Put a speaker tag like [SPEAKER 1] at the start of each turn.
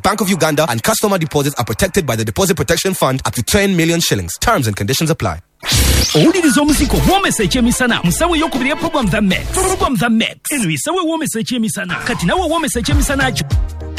[SPEAKER 1] Bank of Uganda and customer deposits are protected by the Deposit Protection Fund up to 10 million shillings. Terms and conditions apply.
[SPEAKER 2] Owuliriza omuziko w'omeseki emisana musawe y'okubiri program the met eno isawe w'omeseki emisana kati nawe w'omeseki emisana